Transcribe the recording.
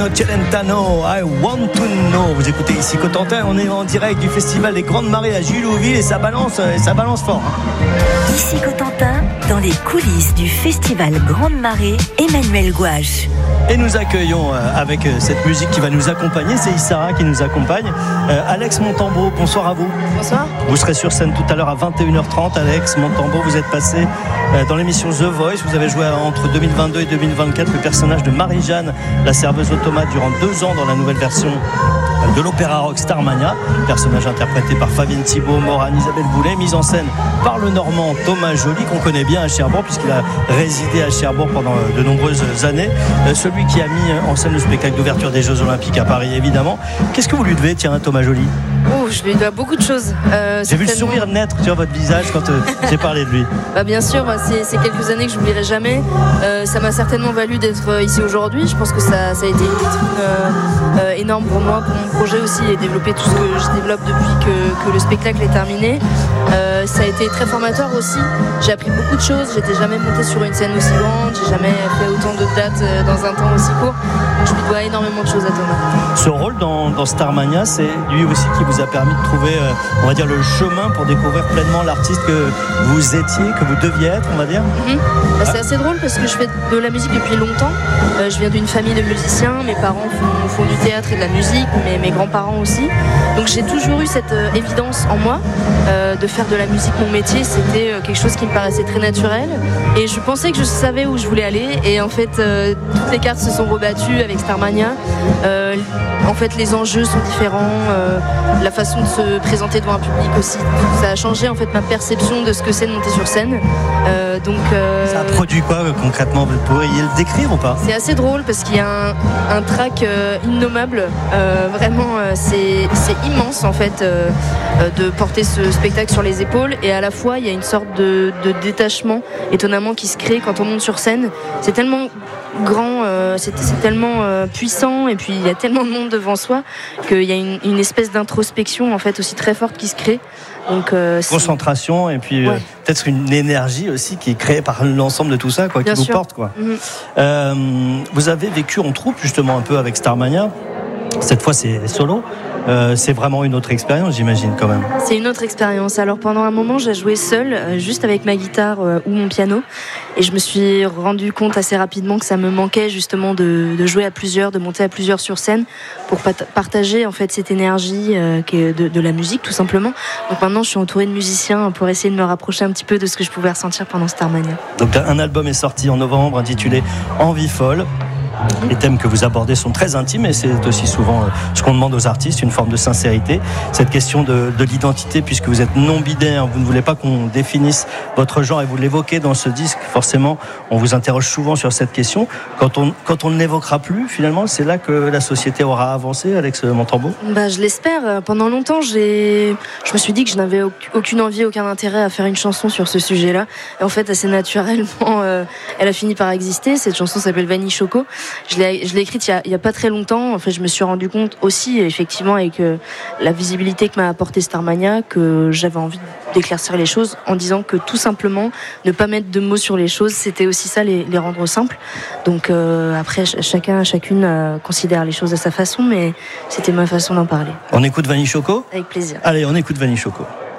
Pino Celentano, I Want to Know. Vous écoutez ici Cotentin, on est en direct du festival des Grandes Marées à Jullouville et ça balance fort. Ici Cotentin, dans les coulisses du festival Grandes Marées, Emmanuel Gouache. Et nous accueillons avec cette musique qui va nous accompagner, c'est Issara qui nous accompagne. Alex Montembeau, bonsoir à vous. Bonsoir. Vous serez sur scène tout à l'heure à 21h30. Alex Montembeau, vous êtes passé dans l'émission The Voice. Vous avez joué entre 2022 et 2024 le personnage de Marie-Jeanne, la serveuse automate, durant 2 ans dans la nouvelle version de l'opéra rock Starmania. Personnage interprété par Fabienne Thibault, Morane, Isabelle Boulay, mise en scène par le Normand Thomas Joly, qu'on connaît bien à Cherbourg puisqu'il a résidé à Cherbourg pendant de nombreuses années. Celui qui a mis en scène le spectacle d'ouverture des Jeux Olympiques à Paris, évidemment. Qu'est-ce que vous lui devez, tiens, Thomas Joly? Je lui dois beaucoup de choses. J'ai vu le sourire naître sur votre visage quand j'ai parlé de lui. Bien sûr, c'est quelques années que je n'oublierai jamais. Ça m'a certainement valu d'être ici aujourd'hui. Je pense que ça a été une vitrine énorme pour moi, pour mon projet aussi, et développer tout ce que je développe depuis que le spectacle est terminé. Ça a été très formateur aussi. J'ai appris beaucoup de choses. J'étais jamais montée sur une scène aussi grande. J'ai jamais fait autant de dates dans un temps aussi court. Donc je lui dois énormément de choses à Thomas. Ce rôle dans Starmania, c'est lui aussi qui vous a permis de trouver, on va dire, le chemin pour découvrir pleinement l'artiste que vous étiez, que vous deviez être, on va dire. C'est assez drôle parce que je fais de la musique depuis longtemps. Je viens d'une famille de musiciens. Mes parents font du théâtre et de la musique, mais mes grands-parents aussi. Donc j'ai toujours eu cette évidence en moi de faire de la musique mon métier. C'était quelque chose qui me paraissait très naturel. Et je pensais que je savais où je voulais aller. Et en fait, toutes les cartes se sont rebattues avec Starmania. En fait, les enjeux sont différents. La façon de se présenter devant un public aussi. Ça a changé en fait ma perception de ce que c'est de monter sur scène. Ça a produit quoi concrètement? Vous pourriez le décrire ou pas? C'est assez drôle parce qu'il y a un track innommable. Vraiment, c'est immense en fait de porter ce spectacle sur les épaules, et à la fois il y a une sorte de détachement étonnamment qui se crée quand on monte sur scène. C'est tellement grand, c'est tellement puissant, et puis il y a tellement de monde devant soi qu'il y a une espèce d'introspection en fait aussi très forte qui se crée. Donc, concentration, et puis peut-être une énergie aussi qui est créée par l'ensemble de tout ça, quoi, qui vous porte, quoi. Vous avez vécu en troupe justement un peu avec Starmania. Cette fois c'est solo. C'est vraiment une autre expérience, j'imagine, quand même. C'est une autre expérience. Alors pendant un moment, j'ai joué seule, juste avec ma guitare ou mon piano, et je me suis rendu compte assez rapidement que ça me manquait justement de jouer à plusieurs, de monter à plusieurs sur scène pour partager en fait cette énergie qui est de la musique, tout simplement. Donc maintenant, je suis entourée de musiciens pour essayer de me rapprocher un petit peu de ce que je pouvais ressentir pendant Starmania. Donc un album est sorti en novembre intitulé Envie folle. Les thèmes que vous abordez sont très intimes, et c'est aussi souvent ce qu'on demande aux artistes, une forme de sincérité. Cette question de l'identité, puisque vous êtes non-binaire, vous ne voulez pas qu'on définisse votre genre, et vous l'évoquez dans ce disque. Forcément, on vous interroge souvent sur cette question. Quand on ne l'évoquera plus, finalement, c'est là que la société aura avancé, Alex Montembeau. Je l'espère. Pendant longtemps, je me suis dit que je n'avais aucune envie, aucun intérêt à faire une chanson sur ce sujet-là. Et en fait, assez naturellement, elle a fini par exister. Cette chanson s'appelle Vanille Choco. Je l'ai écrite il y a pas très longtemps. En fait, je me suis rendu compte aussi, effectivement, avec la visibilité que m'a apporté Starmania, que j'avais envie d'éclaircir les choses en disant que tout simplement, ne pas mettre de mots sur les choses, c'était aussi ça, les rendre simples. Donc après, chacune considère les choses à sa façon, mais c'était ma façon d'en parler. On écoute Vanille Choco ? Avec plaisir. Allez, on écoute Vanille Choco.